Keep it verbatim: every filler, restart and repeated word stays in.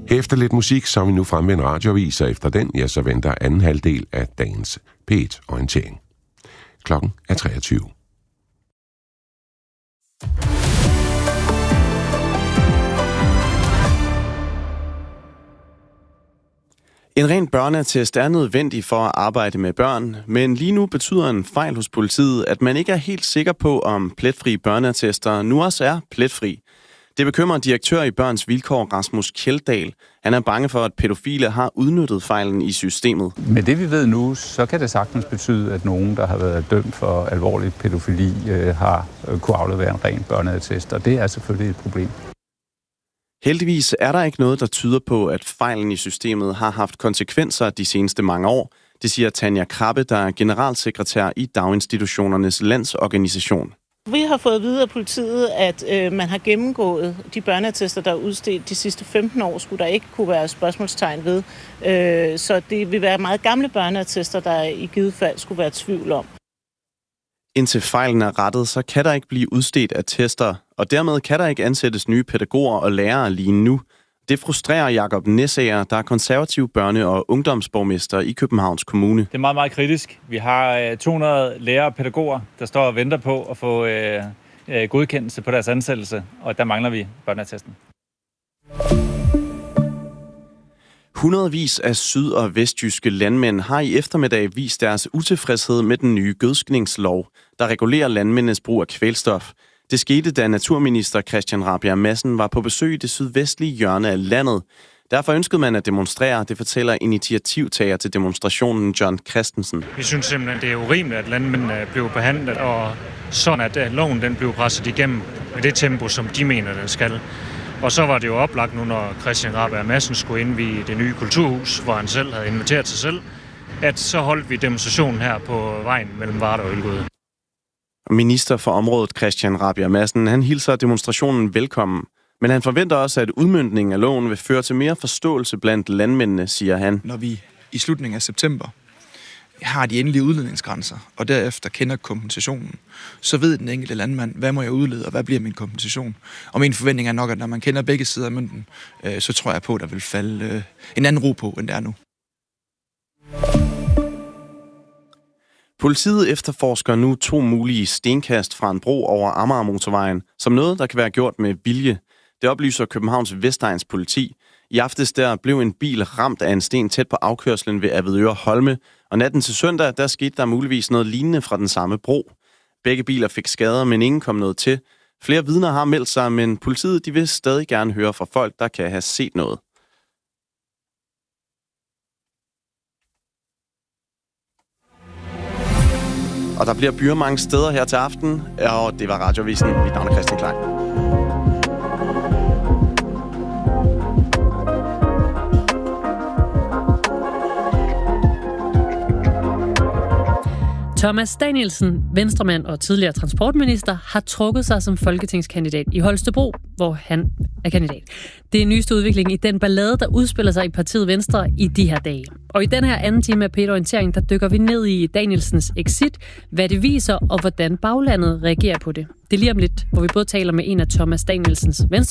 Efter lidt musik, så er vi nu fremme med en radioavis, og efter den, ja, så venter anden halvdel af dagens P et-orientering. Klokken er treogtyve. En ren børneattest er nødvendig for at arbejde med børn, men lige nu betyder en fejl hos politiet, at man ikke er helt sikker på, om pletfri børneattester nu også er pletfri. Det bekymrer direktør i Børns Vilkår, Rasmus Kjeldahl. Han er bange for, at pædofile har udnyttet fejlen i systemet. Med det vi ved nu, så kan det sagtens betyde, at nogen, der har været dømt for alvorligt pædofili, øh, har øh, kunne aflevere en ren børneattest, og det er selvfølgelig et problem. Heldigvis er der ikke noget, der tyder på, at fejlen i systemet har haft konsekvenser de seneste mange år. Det siger Tanja Krabbe, der er generalsekretær i Daginstitutionernes Landsorganisation. Vi har fået at vide af politiet, at øh, man har gennemgået de børneattester, der er udstedt de sidste femten år, skulle der ikke kunne være spørgsmålstegn ved. Øh, så det vil være meget gamle børneattester, der i givet fald skulle være tvivl om. Indtil fejlen er rettet, så kan der ikke blive udstedt attester, og dermed kan der ikke ansættes nye pædagoger og lærere lige nu. Det frustrerer Jakob Næsager, der er konservativ børne- og ungdomsborgmester i Københavns Kommune. Det er meget, meget kritisk. Vi har to hundrede lærere og pædagoger, der står og venter på at få øh, godkendelse på deres ansættelse, og der mangler vi børneattesten. Hundredvis af syd- og vestjyske landmænd har i eftermiddag vist deres utilfredshed med den nye gødskningslov, der regulerer landmændenes brug af kvælstof. Det skete, da naturminister Christian Rabjerg Madsen var på besøg i det sydvestlige hjørne af landet. Derfor ønskede man at demonstrere, det fortæller initiativtager til demonstrationen John Christensen. Vi synes simpelthen, det er urimeligt, at landmændene bliver behandlet, og sådan at loven den bliver presset igennem med det tempo, som de mener, den skal. Og så var det jo oplagt nu, når Christian Rabjerg Madsen skulle indvie det nye kulturhus, hvor han selv havde inviteret sig selv, at så holdt vi demonstrationen her på vejen mellem Varde og Ølgod. Minister for området Christian Rabjerg Madsen, han hilser demonstrationen velkommen. Men han forventer også, at udmøntningen af loven vil føre til mere forståelse blandt landmændene, siger han. Når vi i slutningen af september har de endelige udledningsgrænser, og derefter kender kompensationen, så ved den enkelte landmand, hvad må jeg udlede, og hvad bliver min kompensation. Og min forventning er nok, at når man kender begge sider af mønten, øh, så tror jeg på, at der vil falde øh, en anden ro på, end der er nu. Politiet efterforsker nu to mulige stenkast fra en bro over Amagermotorvejen, som noget, der kan være gjort med vilje. Det oplyser Københavns Vestegns politi. I aftes der blev en bil ramt af en sten tæt på afkørslen ved Avedøre Holme, og natten til søndag, der skete der muligvis noget lignende fra den samme bro. Begge biler fik skader, men ingen kom noget til. Flere vidner har meldt sig, men politiet de vil stadig gerne høre fra folk, der kan have set noget. Og der bliver byer mange steder her til aften, og det var Radioavisen. Mit navn er Christian Klein. Thomas Danielsen, venstremand og tidligere transportminister, har trukket sig som folketingskandidat i Holstebro, hvor han er kandidat. Det er nyeste udvikling i den ballade, der udspiller sig i partiet Venstre i de her dage. Og i den her anden time af P et-orientering, der dykker vi ned i Danielsens exit, hvad det viser og hvordan baglandet reagerer på det. Det er lige om lidt, hvor vi både taler med en af Thomas Danielsens venstre